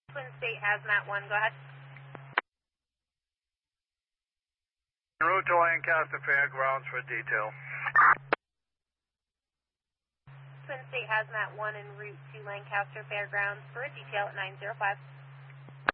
Twin State Hazmat 1, go ahead. En route to Lancaster Fairgrounds for detail. Twin State Hazmat 1 en route to Lancaster Fairgrounds for a detail at 905.